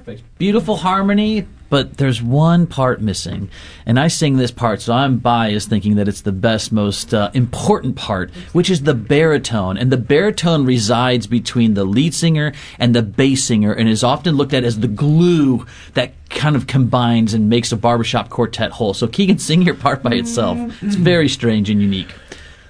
perfect. Beautiful harmony, but there's one part missing. And I sing this part, so I'm biased thinking that it's the best, most important part, which is the baritone. And the baritone resides between the lead singer and the bass singer and is often looked at as the glue that kind of combines and makes a barbershop quartet whole. So Keegan, sing your part by itself. It's very strange and unique.